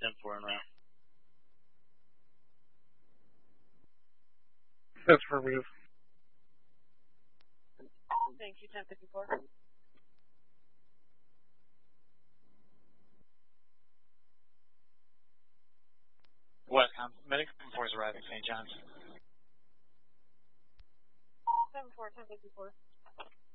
10-4 en route. That's affirmative. Thank you, 1054. West, medic 4 is arriving, St. John's. 7-4, 1054.